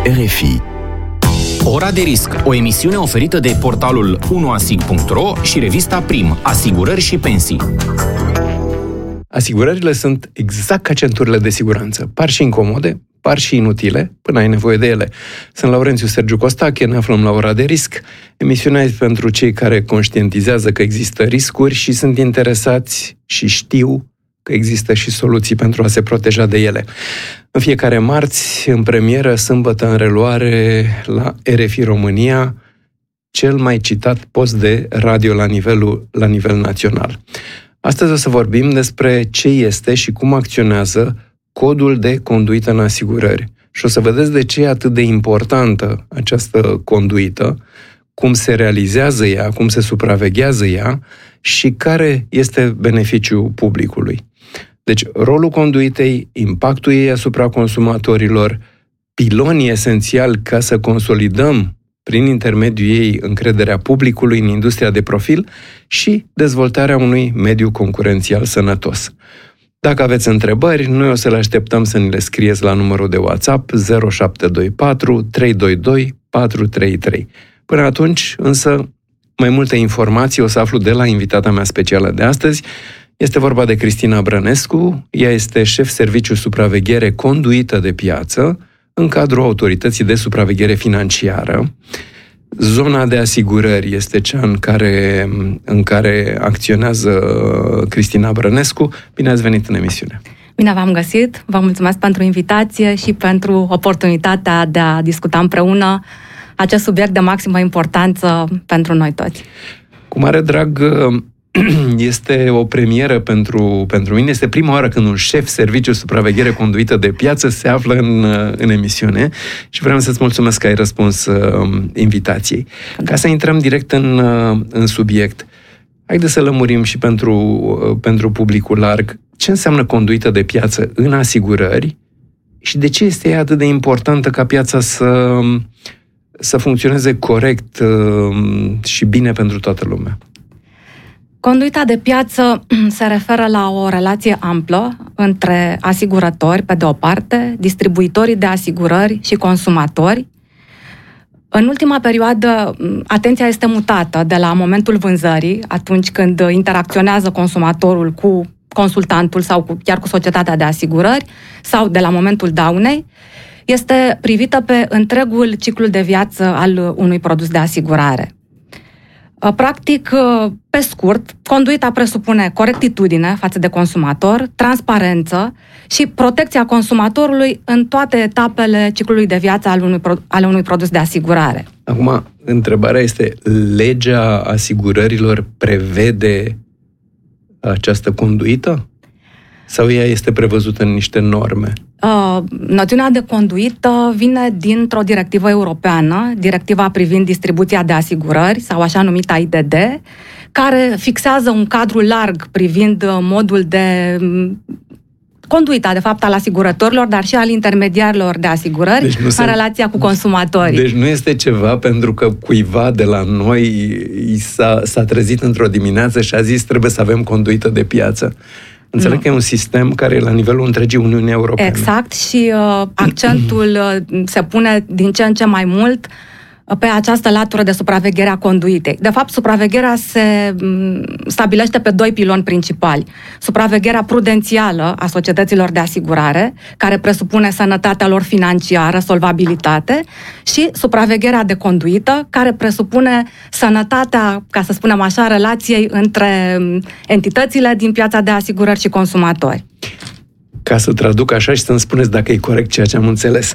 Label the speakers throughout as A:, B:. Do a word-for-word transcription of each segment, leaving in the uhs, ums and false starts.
A: R F I.
B: Ora de risc, o emisiune oferită de portalul unu asig punct ro și revista Prim, Asigurări și Pensii.
C: Asigurările sunt exact ca centurile de siguranță. Par și incomode, par și inutile, până ai nevoie de ele. Sunt Laurențiu Sergiu Costache, ne aflăm la Ora de Risc. Emisiunea este pentru cei care conștientizează că există riscuri și sunt interesați și știu că există și soluții pentru a se proteja de ele. În fiecare marți, în premieră, sâmbătă în reluare la R F I România, cel mai citat post de radio la, nivelul, la nivel național. Astăzi o să vorbim despre ce este și cum acționează codul de conduită în asigurări. Și o să vedeți de ce e atât de importantă această conduită, cum se realizează ea, cum se supraveghează ea și care este beneficiul publicului. Deci, rolul conduitei, impactul ei asupra consumatorilor, pilonii esențiali ca să consolidăm prin intermediul ei încrederea publicului în industria de profil și dezvoltarea unui mediu concurențial sănătos. Dacă aveți întrebări, noi o să le așteptăm să ni le scrieți la numărul de WhatsApp zero șapte doi patru trei doi doi patru trei trei. Până atunci, însă, mai multe informații o să aflu de la invitata mea specială de astăzi. Este vorba de Cristina Brănescu, ea este șef serviciu supraveghere conduită de piață în cadrul Autorității de Supraveghere Financiară. Zona de asigurări este cea în care, în care acționează Cristina Brănescu. Bine ați venit în emisiune!
D: Bine v-am găsit! Vă mulțumesc pentru invitație și pentru oportunitatea de a discuta împreună acest subiect de maximă importanță pentru noi toți.
C: Cu mare drag, este o premieră pentru, pentru mine. Este prima oară când un șef serviciu supraveghere conduită de piață se află în, în emisiune și vreau să-ți mulțumesc că ai răspuns uh, invitației. Ca să intrăm direct în, uh, în subiect, haideți să lămurim și pentru, uh, pentru publicul larg ce înseamnă conduită de piață în asigurări și de ce este ea atât de importantă ca piața să, să funcționeze corect uh, și bine pentru toată lumea.
D: Conduita de piață se referă la o relație amplă între asigurători, pe de o parte, distribuitorii de asigurări și consumatori. În ultima perioadă, atenția este mutată de la momentul vânzării, atunci când interacționează consumatorul cu consultantul sau cu, chiar cu societatea de asigurări, sau de la momentul daunei, este privită pe întregul ciclu de viață al unui produs de asigurare. Practic, pe scurt, conduita presupune corectitudine față de consumator, transparență și protecția consumatorului în toate etapele ciclului de viață al unui, al unui produs de asigurare.
C: Acum, întrebarea este, legea asigurărilor prevede această conduită? Sau ea este prevăzută în niște norme?
D: Uh, noțiunea de conduită vine dintr-o directivă europeană, directiva privind distribuția de asigurări, sau așa numita I D D, care fixează un cadru larg privind modul de conduita, de fapt, al asigurătorilor, dar și al intermediarilor de asigurări, deci în se... relația cu consumatorii.
C: Deci nu este ceva pentru că cuiva de la noi i s-a, s-a trezit într-o dimineață și a zis trebuie să avem conduită de piață. Înțeleg nu. Că e un sistem care e la nivelul întregii Uniunii Europene.
D: Exact, și uh, accentul uh, se pune din ce în ce mai mult uh, pe această latură de supraveghere a conduitei. De fapt, supravegherea se um, stabilește pe doi piloni principali. Supravegherea prudențială a societăților de asigurare, care presupune sănătatea lor financiară, solvabilitate, și supravegherea de conduită, care presupune sănătatea, ca să spunem așa, relației între entitățile din piața de asigurări și consumatori.
C: Ca să traduc așa și să-mi spuneți dacă e corect ceea ce am înțeles.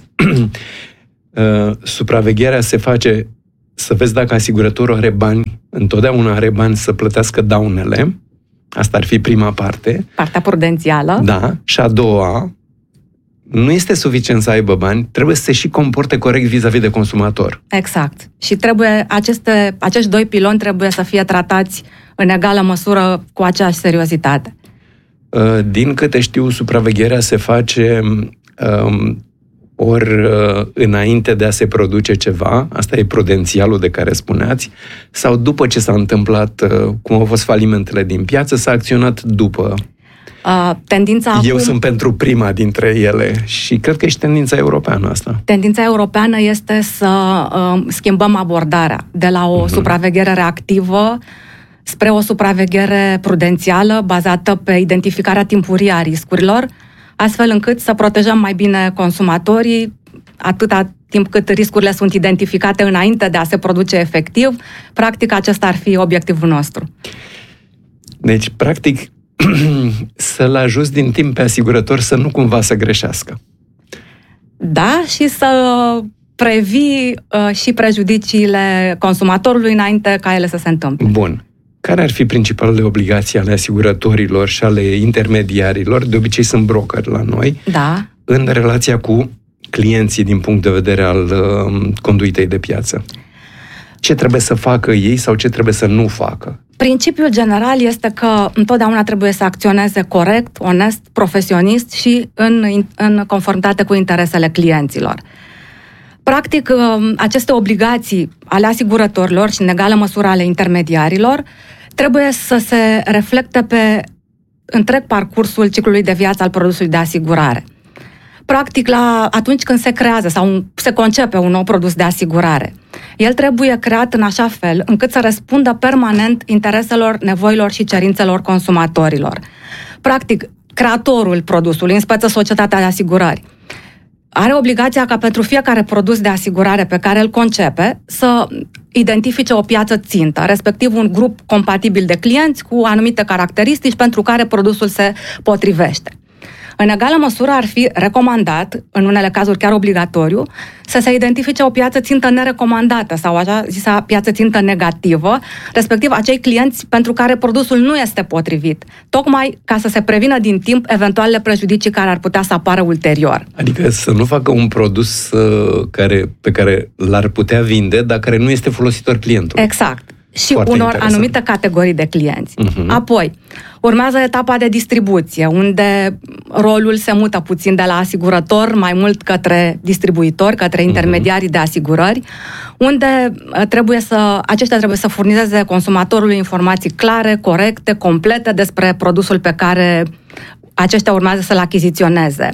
C: Uh, supravegherea se face să vezi dacă asigurătorul are bani, întotdeauna are bani să plătească daunele. Asta ar fi prima parte.
D: Partea prudențială.
C: Da. Și a doua, nu este suficient să aibă bani, trebuie să se și comporte corect vis-a-vis de consumator.
D: Exact. Și trebuie, aceste, acești doi piloni trebuie să fie tratați în egală măsură cu aceeași seriozitate.
C: Din câte știu, supravegherea se face um, ori uh, înainte de a se produce ceva, asta e prudențialul de care spuneați, sau după ce s-a întâmplat, uh, cum au fost falimentele din piață, s-a acționat după.
D: Uh, tendința
C: Eu
D: acum,
C: sunt pentru prima dintre ele și cred că e și tendința europeană asta.
D: Tendința europeană este să uh, schimbăm abordarea de la o uh-huh. supraveghere reactivă spre o supraveghere prudențială bazată pe identificarea timpurie a riscurilor, astfel încât să protejăm mai bine consumatorii atâta timp cât riscurile sunt identificate înainte de a se produce efectiv. Practic, acesta ar fi obiectivul nostru.
C: Deci, practic, să-l ajuți din timp pe asigurător să nu cumva să greșească.
D: Da, și să previi uh, și prejudiciile consumatorului înainte ca ele să se întâmple.
C: Bun. Care ar fi principalele obligații ale asigurătorilor și ale intermediarilor? De obicei sunt brokeri la noi.
D: Da.
C: În relația cu clienții din punct de vedere al uh, conduitei de piață. Ce trebuie să facă ei sau ce trebuie să nu facă?
D: Principiul general este că întotdeauna trebuie să acționeze corect, onest, profesionist și în, în conformitate cu interesele clienților. Practic, aceste obligații ale asigurătorilor și în egală măsură ale intermediarilor trebuie să se reflecte pe întreg parcursul ciclului de viață al produsului de asigurare. Practic, la, atunci când se creează sau se concepe un nou produs de asigurare, el trebuie creat în așa fel încât să răspundă permanent intereselor, nevoilor și cerințelor consumatorilor. Practic, creatorul produsului, în speță societatea de asigurări, are obligația ca pentru fiecare produs de asigurare pe care îl concepe să identifice o piață țintă, respectiv un grup compatibil de clienți cu anumite caracteristici pentru care produsul se potrivește. În egală măsură ar fi recomandat, în unele cazuri chiar obligatoriu, să se identifice o piață țintă nerecomandată sau așa zisa piață țintă negativă, respectiv acei clienți pentru care produsul nu este potrivit, tocmai ca să se prevină din timp eventualele prejudicii care ar putea să apară ulterior.
C: Adică să nu facă un produs uh, care, pe care l-ar putea vinde, dar care nu este folositor clientului.
D: Exact. Și
C: Foarte
D: unor
C: interesant.
D: anumite categorii de clienți.
C: Uh-huh.
D: Apoi, urmează etapa de distribuție, unde rolul se mută puțin de la asigurător mai mult către distribuitor, către intermediarii uh-huh. de asigurări, unde trebuie să, aceștia trebuie să furnizeze consumatorului informații clare, corecte, complete despre produsul pe care aceștia urmează să-l achiziționeze.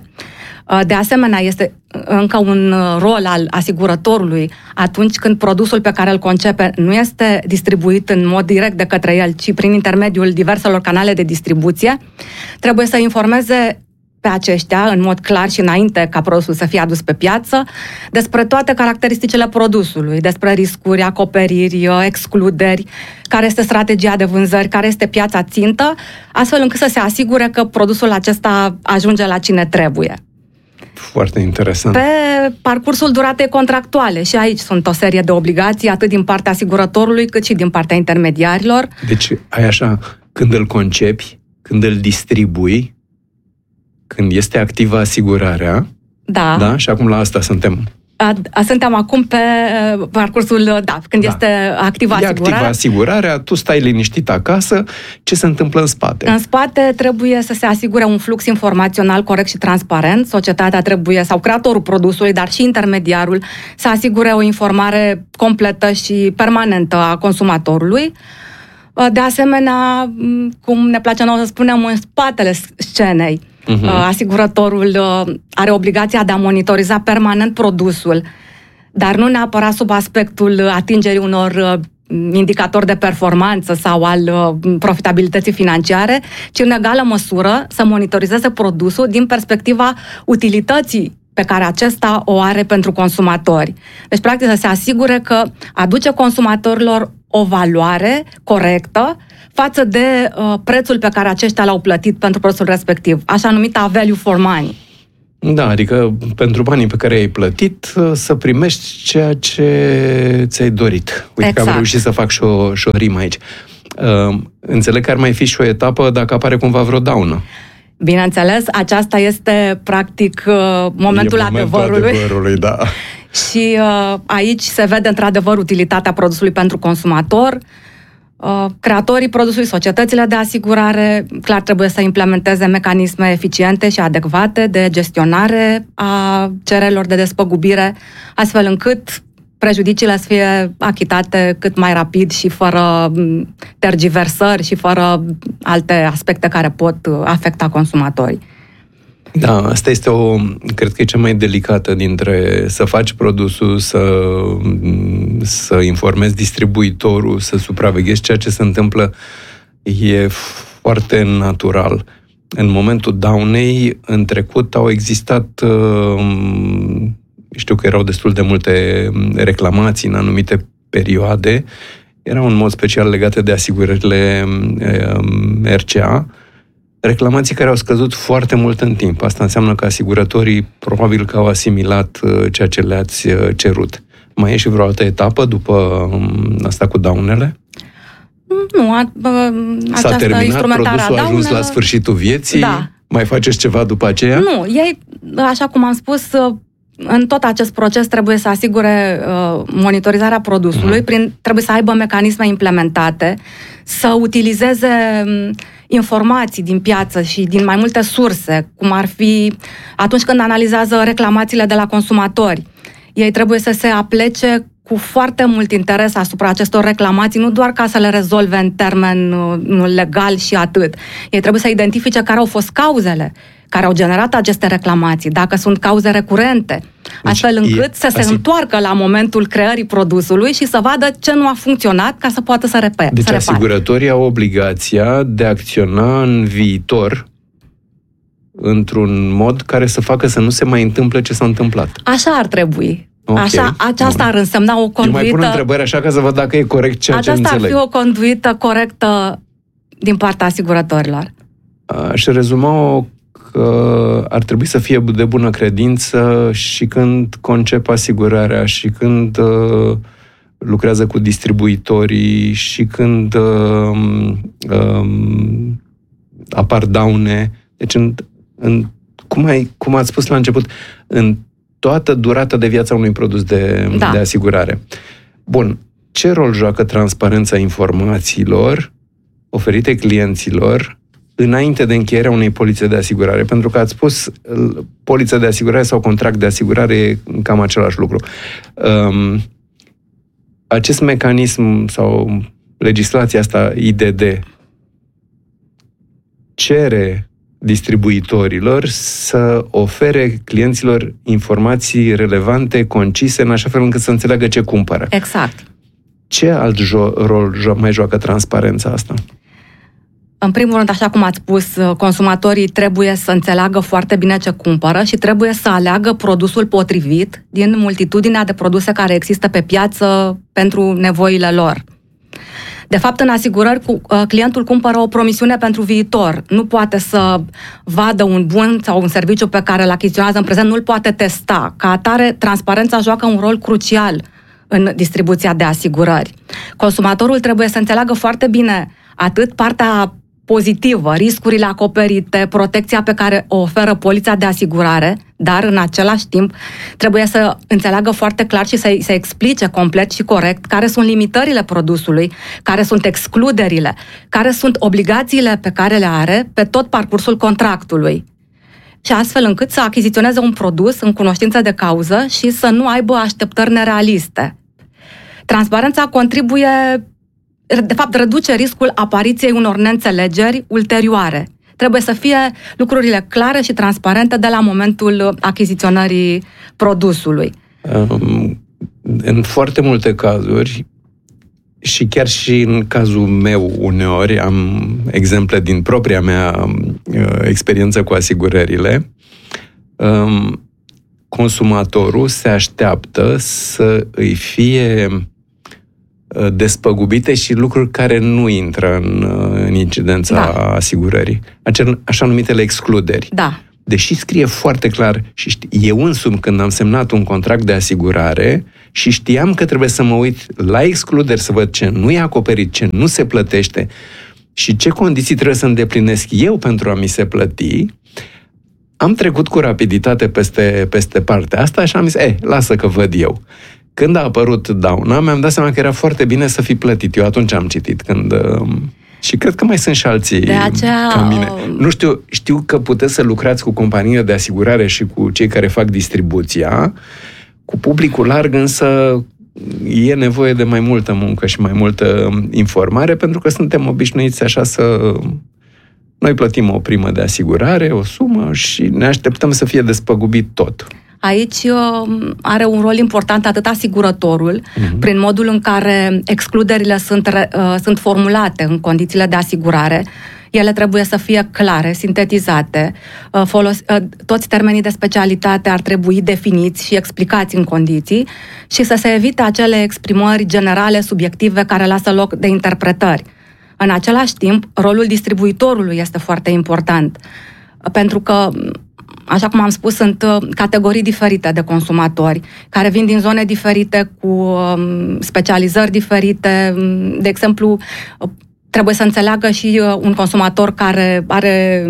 D: De asemenea, este încă un rol al asigurătorului atunci când produsul pe care îl concepe nu este distribuit în mod direct de către el, ci prin intermediul diverselor canale de distribuție, trebuie să informeze pe aceștia, în mod clar și înainte ca produsul să fie adus pe piață, despre toate caracteristicile produsului, despre riscuri, acoperiri, excluderi, care este strategia de vânzări, care este piața țintă, astfel încât să se asigure că produsul acesta ajunge la cine trebuie.
C: Foarte interesant.
D: Pe parcursul duratei contractuale și aici sunt o serie de obligații, atât din partea asigurătorului, cât și din partea intermediarilor.
C: Deci, ai așa, când îl concepi, când îl distribui, când este activă asigurarea,
D: da,
C: da? Și acum la asta suntem.
D: A, a, suntem acum pe parcursul, da, când da. este activă asigurarea.
C: E activă asigurarea, tu stai liniștit acasă, ce se întâmplă în spate?
D: În spate trebuie să se asigure un flux informațional corect și transparent. Societatea trebuie, sau creatorul produsului, dar și intermediarul, să asigure o informare completă și permanentă a consumatorului. De asemenea, cum ne place nouă să spunem, în spatele scenei, Uh-huh. asigurătorul are obligația de a monitoriza permanent produsul, dar nu neapărat sub aspectul atingerii unor indicatori de performanță sau al profitabilității financiare, ci în egală măsură să monitorizeze produsul din perspectiva utilității pe care acesta o are pentru consumatori. Deci, practic, să se asigure că aduce consumatorilor o valoare corectă față de uh, prețul pe care aceștia l-au plătit pentru produsul respectiv, așa numita value for money.
C: Da, adică pentru banii pe care ai plătit să primești ceea ce ți-ai dorit. Uite exact. Că am reușit să fac și o, și o rimă aici. Uh, înțeleg că ar mai fi și o etapă dacă apare cumva vreo daună.
D: Bineînțeles, aceasta este practic momentul,
C: e momentul
D: adevărului.
C: adevărului da.
D: Și uh, aici se vede într-adevăr utilitatea produsului pentru consumator. Uh, creatorii produsului, societățile de asigurare, clar trebuie să implementeze mecanisme eficiente și adecvate de gestionare a cererilor de despăgubire, astfel încât prejudiciile să fie achitate cât mai rapid și fără tergiversări și fără alte aspecte care pot afecta consumatorii.
C: Da, asta este o, cred că e cea mai delicată dintre să faci produsul, să, să informezi distribuitorul, să supraveghezi ceea ce se întâmplă, e foarte natural. În momentul daunei, în trecut, au existat, știu că erau destul de multe reclamații în anumite perioade, erau în mod special legate de asigurările R C A, reclamații care au scăzut foarte mult în timp. Asta înseamnă că asigurătorii probabil că au asimilat ceea ce le-ați cerut. Mai e și vreo altă etapă după asta cu daunele?
D: Nu, a, a,
C: S-a terminat, produsul a ajuns la sfârșitul vieții?
D: Da.
C: Mai faceți ceva după aceea?
D: Nu, ei, așa cum am spus, în tot acest proces trebuie să asigure uh, monitorizarea produsului, uh-huh. prin, trebuie să aibă mecanisme implementate, să utilizeze um, informații din piață și din mai multe surse, cum ar fi atunci când analizează reclamațiile de la consumatori. Ei trebuie să se aplece cu foarte mult interes asupra acestor reclamații, nu doar ca să le rezolve în termen uh, legal și atât. Ei trebuie să identifice care au fost cauzele care au generat aceste reclamații, dacă sunt cauze recurente, astfel încât e, să se asig... întoarcă la momentul creării produsului și să vadă ce nu a funcționat ca să poată să repere.
C: Deci să asigurătorii au obligația de a acționa în viitor într-un mod care să facă să nu se mai întâmple ce s-a întâmplat.
D: Așa ar trebui. Okay. Așa, aceasta Bun. ar însemna o conduită...
C: Eu mai pun întrebări așa ca să văd dacă e corect ceea ce înțeleg.
D: Aceasta ar fi o conduită corectă din partea asigurătorilor.
C: Aș rezuma-o că ar trebui să fie de bună credință și când concep asigurarea și când uh, lucrează cu distribuitorii și când uh, um, apar daune. Deci, în, în, cum, ai, cum ați spus la început, în toată durata de viața unui produs de, da. de asigurare. Bun. Ce rol joacă transparența informațiilor oferite clienților înainte de încheierea unei polițe de asigurare? Pentru că ați spus, polița de asigurare sau contract de asigurare e cam același lucru. Um, acest mecanism sau legislația asta I D D cere distribuitorilor să ofere clienților informații relevante, concise, în așa fel încât să înțeleagă ce cumpără.
D: Exact.
C: Ce alt jo- rol jo- mai joacă transparența asta?
D: În primul rând, așa cum ați spus, consumatorii trebuie să înțeleagă foarte bine ce cumpără și trebuie să aleagă produsul potrivit din multitudinea de produse care există pe piață pentru nevoile lor. De fapt, în asigurări, clientul cumpără o promisiune pentru viitor. Nu poate să vadă un bun sau un serviciu pe care îl achiziționează în prezent, nu-l poate testa. Ca atare, transparența joacă un rol crucial în distribuția de asigurări. Consumatorul trebuie să înțeleagă foarte bine atât partea pozitivă, riscurile acoperite, protecția pe care o oferă polița de asigurare, dar în același timp trebuie să înțeleagă foarte clar și să, să explice complet și corect care sunt limitările produsului, care sunt excluderile, care sunt obligațiile pe care le are pe tot parcursul contractului. Și astfel încât să achiziționeze un produs în cunoștință de cauză și să nu aibă așteptări nerealiste. Transparența contribuie, de fapt, reduce riscul apariției unor neînțelegeri ulterioare. Trebuie să fie lucrurile clare și transparente de la momentul achiziționării produsului.
C: Um, în foarte multe cazuri, și chiar și în cazul meu uneori, am exemple din propria mea uh, experiență cu asigurările, um, consumatorul se așteaptă să îi fie despăgubite și lucruri care nu intră în, în incidența da. asigurării. Acel, așa numitele excluderi.
D: Da.
C: Deși scrie foarte clar și știu, eu însumi când am semnat un contract de asigurare și știam că trebuie să mă uit la excluderi să văd ce nu e acoperit, ce nu se plătește și ce condiții trebuie să îndeplinesc eu pentru a mi se plăti, am trecut cu rapiditate peste, peste partea asta și am zis, eh, lasă că văd eu. Când a apărut dauna, mi-am dat seama că era foarte bine să fi plătit. Eu atunci am citit când... Și cred că mai sunt și alții
D: de aceea,
C: ca mine. Nu știu, știu că puteți să lucrați cu companiile de asigurare și cu cei care fac distribuția. Cu publicul larg, însă, e nevoie de mai multă muncă și mai multă informare, pentru că suntem obișnuiți așa să... Noi plătim o primă de asigurare, o sumă și ne așteptăm să fie despăgubit tot.
D: Aici are un rol important atât asigurătorul, uh-huh. prin modul în care excluderile sunt, uh, sunt formulate în condițiile de asigurare. Ele trebuie să fie clare, sintetizate, uh, folos- uh, toți termenii de specialitate ar trebui definiți și explicați în condiții și să se evite acele exprimări generale, subiective, care lasă loc de interpretări. În același timp, rolul distribuitorului este foarte important, pentru că, așa cum am spus, sunt categorii diferite de consumatori, care vin din zone diferite, cu specializări diferite. De exemplu, trebuie să înțeleagă și un consumator care are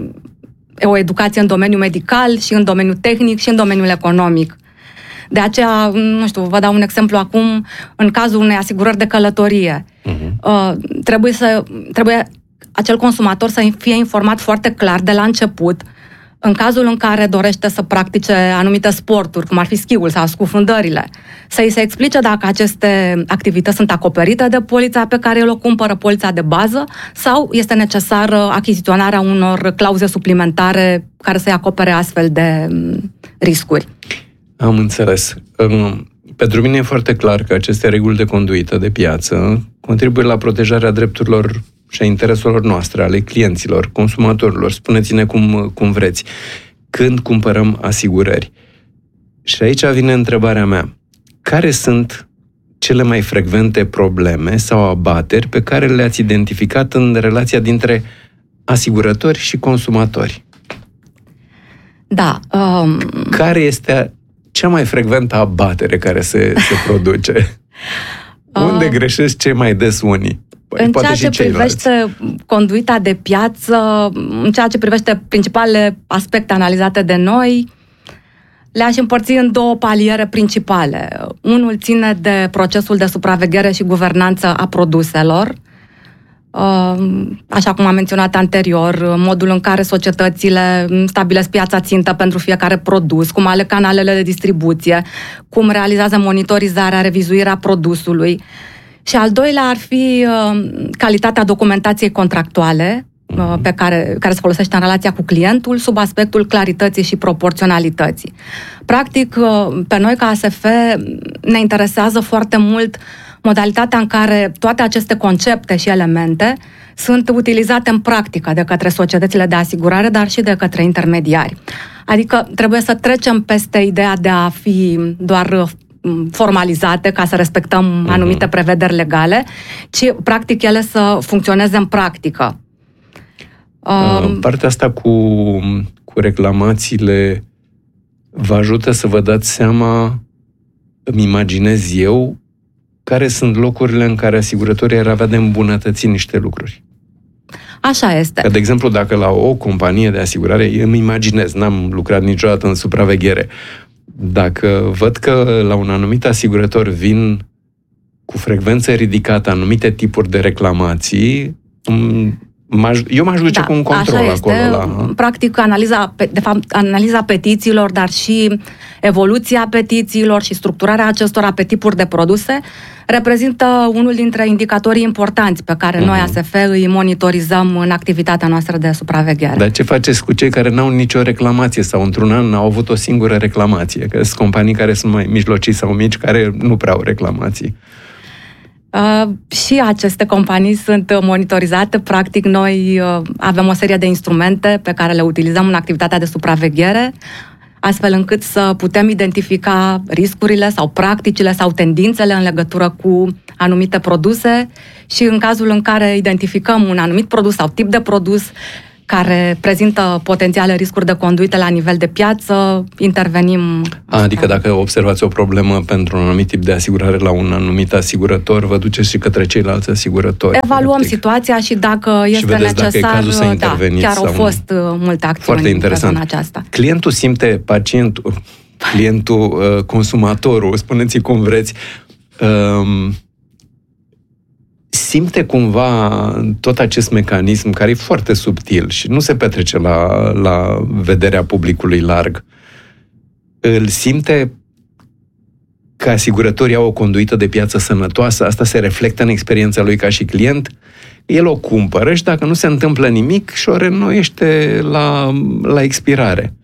D: o educație în domeniul medical și în domeniul tehnic și în domeniul economic. De aceea, nu știu, vă dau un exemplu acum, în cazul unei asigurări de călătorie. Uh-huh. Uh, trebuie să, trebuie acel consumator să fie informat foarte clar de la început, în cazul în care dorește să practice anumite sporturi, cum ar fi schiul sau scufundările, să-i se explice dacă aceste activități sunt acoperite de polița pe care el o cumpără, polița de bază, sau este necesară achiziționarea unor clauze suplimentare care să-i acopere astfel de riscuri.
C: Am înțeles. Pentru mine e foarte clar că aceste reguli de conduită de piață contribuie la protejarea drepturilor și a intereselor noastre, ale clienților, consumatorilor. Spuneți-ne cum, cum vreți. Când cumpărăm asigurări? Și aici vine întrebarea mea. Care sunt cele mai frecvente probleme sau abateri pe care le-ați identificat în relația dintre asigurători și consumatori?
D: Da. Um...
C: Care este cea mai frecventă abatere care se, se produce? Unde uh... greșesc cei mai des unii?
D: În ceea ce privește conduita de piață, în ceea ce privește principalele aspecte analizate de noi, le-aș împărți în două paliere principale. Unul ține de procesul de supraveghere și guvernanță a produselor, așa cum am menționat anterior, modul în care societățile stabilesc piața țintă pentru fiecare produs, cum ale canalele de distribuție, cum realizează monitorizarea, revizuirea produsului. Și al doilea ar fi uh, calitatea documentației contractuale uh, pe care, care se folosește în relația cu clientul sub aspectul clarității și proporționalității. Practic, uh, pe noi ca A S F ne interesează foarte mult modalitatea în care toate aceste concepte și elemente sunt utilizate în practică de către societățile de asigurare, dar și de către intermediari. Adică trebuie să trecem peste ideea de a fi doar formalizate ca să respectăm anumite prevederi legale, ci practic ele să funcționeze în practică.
C: Uh, Partea asta cu, cu reclamațiile vă ajută să vă dați seama, îmi imaginez eu, care sunt locurile în care asigurătorii ar avea de îmbunătăți niște lucruri.
D: Așa este.
C: Că, de exemplu, dacă la o companie de asigurare, îmi imaginez, n-am lucrat niciodată în supraveghere, dacă văd că la un anumit asigurător vin cu frecvență ridicată anumite tipuri de reclamații, eu m-aș duce
D: da,
C: cu un control
D: așa este.
C: acolo. La...
D: Practic, analiza, de fapt, analiza petițiilor, dar și evoluția petițiilor și structurarea acestora pe tipuri de produse reprezintă unul dintre indicatorii importanți pe care uh-huh. noi, A S F, îi monitorizăm în activitatea noastră de supraveghere.
C: Dar ce faceți cu cei care n-au nicio reclamație sau într-un an n-au avut o singură reclamație? Că sunt companii care sunt mai mijlocii sau mici, care nu prea au reclamații.
D: Uh, și aceste companii sunt monitorizate. Practic, noi uh, avem o serie de instrumente pe care le utilizăm în activitatea de supraveghere, astfel încât să putem identifica riscurile sau practicile sau tendințele în legătură cu anumite produse și în cazul în care identificăm un anumit produs sau tip de produs care prezintă potențiale riscuri de conduită la nivel de piață, intervenim.
C: A, adică dacă observați o problemă pentru un anumit tip de asigurare la un anumit asigurător, vă duceți și către ceilalți asigurători.
D: Evaluăm practic situația și dacă este
C: și
D: necesar,
C: să
D: da, chiar au fost nu. multe acțiuni.
C: Foarte interesant.
D: În aceasta.
C: Clientul simte, pacientul, clientul, consumatorul, spuneți-i cum vreți, um, simte cumva tot acest mecanism care e foarte subtil și nu se petrece la, la vederea publicului larg. Îl simte că asigurătorii au o conduită de piață sănătoasă, asta se reflectă în experiența lui ca și client, el o cumpără și dacă nu se întâmplă nimic și o reînnoiește la, la expirare.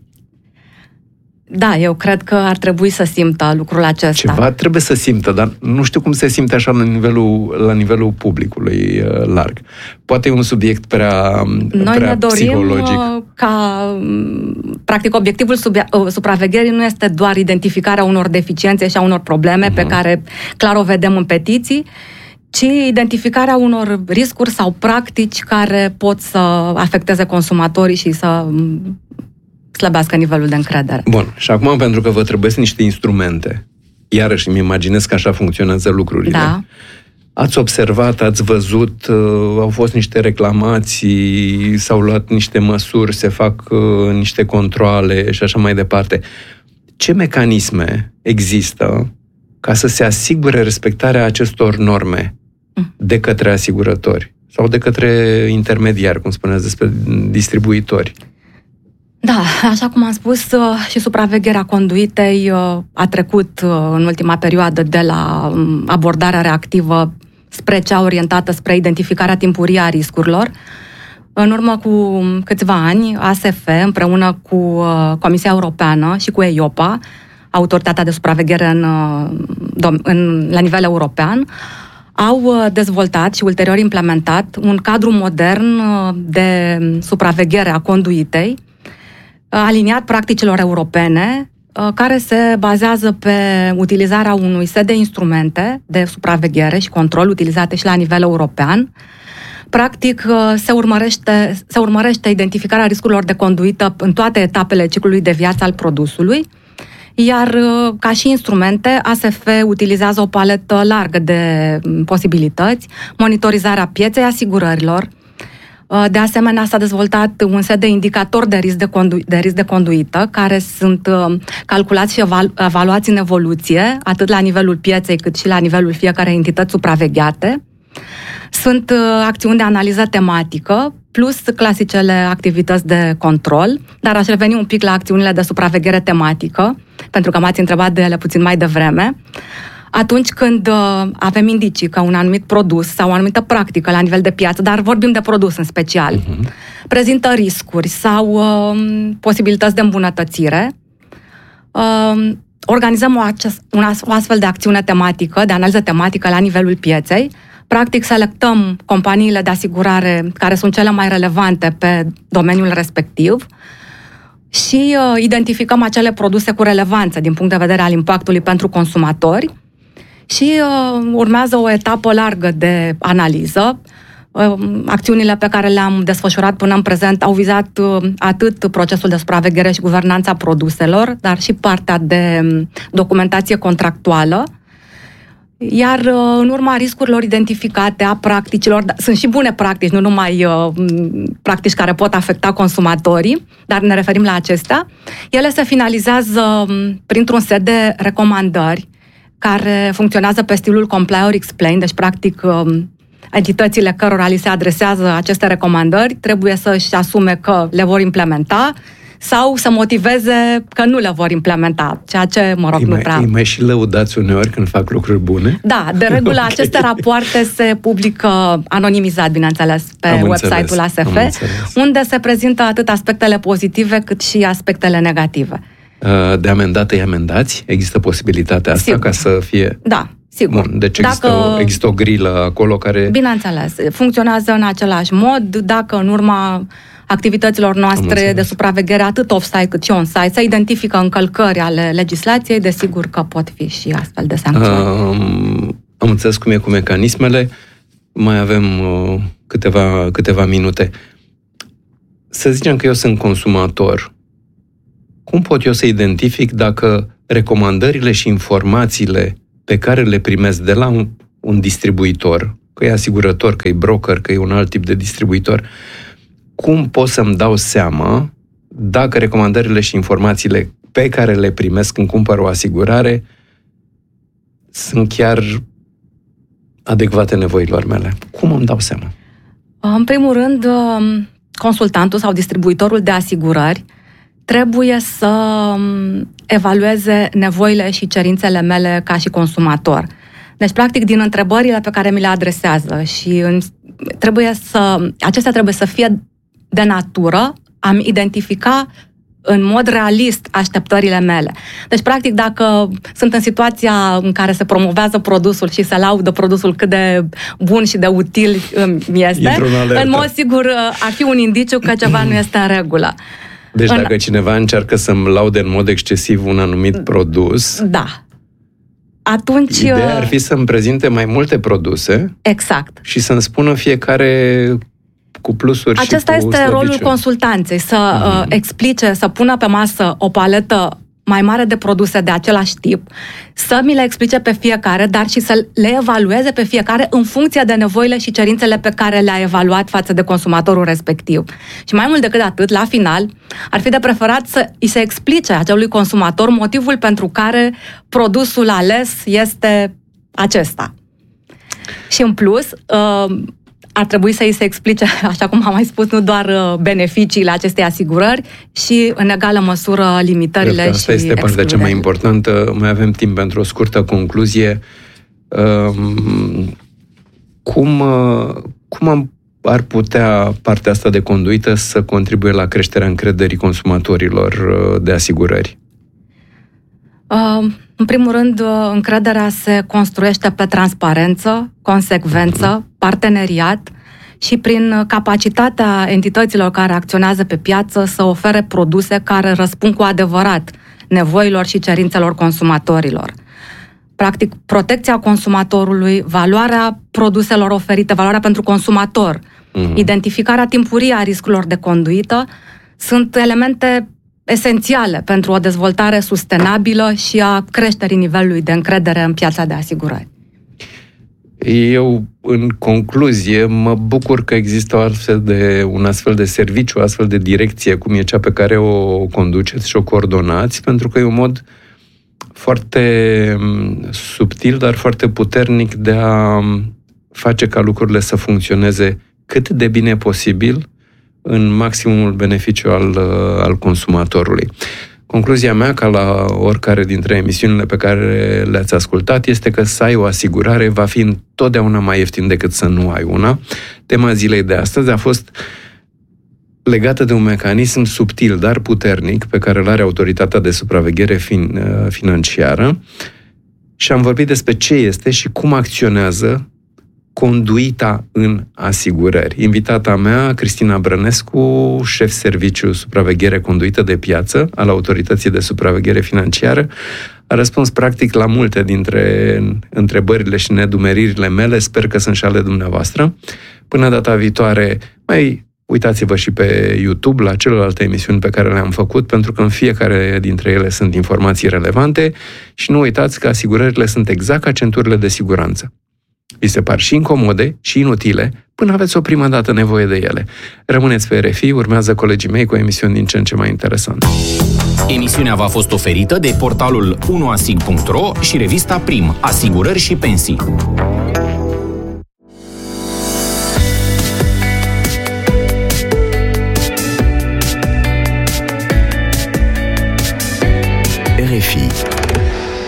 D: Da, eu cred că ar trebui să simtă lucrul acesta.
C: Ceva trebuie să simtă, dar nu știu cum se simte așa la nivelul, la nivelul publicului uh, larg. Poate e un subiect prea,
D: Noi
C: prea
D: ne dorim
C: psihologic.
D: ca, practic, obiectivul sub, supravegherii nu este doar identificarea unor deficiențe și a unor probleme uh-huh. pe care clar o vedem în petiții, ci identificarea unor riscuri sau practici care pot să afecteze consumatorii și să slăbească nivelul de încredere.
C: Bun, și acum pentru că vă trebuie niște instrumente, iarăși îmi imaginez că așa funcționează lucrurile.
D: Da.
C: Ați observat, ați văzut, uh, au fost niște reclamații, s-au luat niște măsuri, se fac uh, niște controale și așa mai departe. Ce mecanisme există ca să se asigure respectarea acestor norme de către asigurători sau de către intermediari, cum spuneați despre distribuitori?
D: Da, așa cum am spus, și supravegherea conduitei a trecut în ultima perioadă de la abordarea reactivă spre cea orientată spre identificarea timpurie a riscurilor. În urmă cu câțiva ani, A S F, împreună cu Comisia Europeană și cu E I O P A, Autoritatea de Supraveghere în, în, la nivel european, au dezvoltat și ulterior implementat un cadru modern de supraveghere a conduitei, aliniat practicilor europene, care se bazează pe utilizarea unui set de instrumente de supraveghere și control utilizate și la nivel european. Practic, se urmărește, se urmărește identificarea riscurilor de conduită în toate etapele ciclului de viață al produsului, iar ca și instrumente, A S F utilizează o paletă largă de posibilități, monitorizarea pieței asigurărilor. De asemenea, s-a dezvoltat un set de indicatori de risc de, condu- de risc de conduită, care sunt calculați și evalu- evaluați în evoluție, atât la nivelul pieței, cât și la nivelul fiecarei entități supravegheate. Sunt acțiuni de analiză tematică, plus clasicele activități de control, dar aș reveni un pic la acțiunile de supraveghere tematică, pentru că m-ați întrebat de ele puțin mai devreme. Atunci când uh, avem indicii că un anumit produs sau o anumită practică la nivel de piață, dar vorbim de produs în special, uh-huh. prezintă riscuri sau uh, posibilități de îmbunătățire, uh, organizăm o, acest, una, o astfel de acțiune tematică, de analiză tematică la nivelul pieței. Practic, selectăm companiile de asigurare care sunt cele mai relevante pe domeniul respectiv și uh, identificăm acele produse cu relevanță din punct de vedere al impactului pentru consumatori. Și uh, urmează o etapă largă de analiză. Uh, acțiunile pe care le-am desfășurat până în prezent au vizat uh, atât procesul de supraveghere și guvernanța produselor, dar și partea de documentație contractuală. Iar uh, în urma riscurilor identificate, a practicilor, sunt și bune practici, nu numai uh, practici care pot afecta consumatorii, dar ne referim la acestea, ele se finalizează uh, printr-un set de recomandări care funcționează pe stilul comply or explain, deci practic entitățile cărora li se adresează aceste recomandări trebuie să-și asume că le vor implementa sau să motiveze că nu le vor implementa, ceea ce, mă rog,
C: îi
D: nu
C: mai,
D: prea...
C: Îi mai și lăudați uneori când fac lucruri bune?
D: Da, de regulă okay. Aceste rapoarte se publică anonimizat, bineînțeles, pe am website-ul A S F, unde se prezintă atât aspectele pozitive cât și aspectele negative.
C: De amendate îi amendați? Există posibilitatea asta
D: sigur.
C: Ca să fie...
D: Da, sigur.
C: Bun, deci există, dacă... o, există o grilă acolo care...
D: Bineînțeles, funcționează în același mod, dacă în urma activităților noastre de supraveghere, atât off-site cât și on-site, se identifică încălcări ale legislației, desigur că pot fi și astfel de sancțiuni.
C: Um, am înțeles cum e cu mecanismele, mai avem uh, câteva, câteva minute. Să zicem că eu sunt consumator. Cum pot eu să identific dacă recomandările și informațiile pe care le primesc de la un, un distribuitor, că e asigurător, că e broker, că e un alt tip de distribuitor, cum pot să-mi dau seama dacă recomandările și informațiile pe care le primesc când cumpăr o asigurare sunt chiar adecvate nevoilor mele? Cum îmi dau seama?
D: În primul rând, consultantul sau distribuitorul de asigurări trebuie să evalueze nevoile și cerințele mele ca și consumator. Deci, practic, din întrebările pe care mi le adresează și în, trebuie să, acestea trebuie să fie de natură, am identifica în mod realist așteptările mele. Deci, practic, dacă sunt în situația în care se promovează produsul și se laudă produsul cât de bun și de util mi este, în mod sigur ar fi un indiciu că ceva nu este în regulă.
C: Deci
D: în...
C: dacă cineva încearcă să-mi laude în mod excesiv un anumit produs...
D: Da. Atunci...
C: Ideea ar fi să-mi prezinte mai multe produse.
D: Exact. Și
C: să-mi spună fiecare cu plusuri
D: Acesta
C: și cu
D: este
C: slăbiciuni. Rolul
D: consultanței, să mm. uh, explice, să pună pe masă o paletă mai mare de produse de același tip, să mi le explice pe fiecare, dar și să le evalueze pe fiecare în funcție de nevoile și cerințele pe care le-a evaluat față de consumatorul respectiv. Și mai mult decât atât, la final, ar fi de preferat să îi se explice acelui consumator motivul pentru care produsul ales este acesta. Și în plus, uh, ar trebui să îi se explice, așa cum am mai spus, nu doar beneficiile acestei asigurări, și în egală măsură limitările și
C: asta este partea cea mai importantă. Mai avem timp pentru o scurtă concluzie. Cum, cum am, ar putea partea asta de conduită să contribuie la creșterea încrederii consumatorilor de asigurări?
D: În primul rând, încrederea se construiește pe transparență, consecvență, parteneriat și prin capacitatea entităților care acționează pe piață să ofere produse care răspund cu adevărat nevoilor și cerințelor consumatorilor. Practic, protecția consumatorului, valoarea produselor oferite, valoarea pentru consumator, mm-hmm. identificarea timpurie a riscurilor de conduită sunt elemente esențiale pentru o dezvoltare sustenabilă și a creșterii nivelului de încredere în piața de asigurări.
C: Eu, în concluzie, mă bucur că există o astfel de, un astfel de serviciu, o astfel de direcție, cum e cea pe care o conduceți și o coordonați, pentru că e un mod foarte subtil, dar foarte puternic de a face ca lucrurile să funcționeze cât de bine posibil, în maximumul beneficiu al, al consumatorului. Concluzia mea, ca la oricare dintre emisiunile pe care le-ați ascultat, este că să ai o asigurare va fi întotdeauna mai ieftin decât să nu ai una. Tema zilei de astăzi a fost legată de un mecanism subtil, dar puternic, pe care îl are Autoritatea de Supraveghere fin, Financiară, și am vorbit despre ce este și cum acționează conduita în asigurări. Invitata mea, Cristina Brănescu, șef serviciu supraveghere conduită de piață al Autorității de Supraveghere Financiară, a răspuns practic la multe dintre întrebările și nedumeririle mele. Sper că sunt și ale dumneavoastră. Până data viitoare, mai uitați-vă și pe YouTube la celelalte emisiuni pe care le-am făcut, pentru că în fiecare dintre ele sunt informații relevante și nu uitați că asigurările sunt exact ca centurile de siguranță. Vi se par și incomode și inutile până aveți o prima dată nevoie de ele. Rămâneți pe R F I, urmează colegii mei cu emisiuni din ce în ce mai interesante.
B: Emisiunea v-a fost oferită de portalul unu asig punct ro și revista Prim, Asigurări și Pensii.